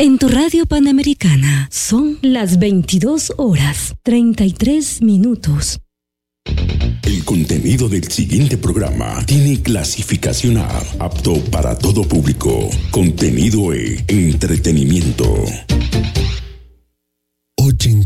En tu radio Panamericana son las 22:33. El contenido del siguiente programa tiene clasificación A, apto para todo público. Contenido E, entretenimiento.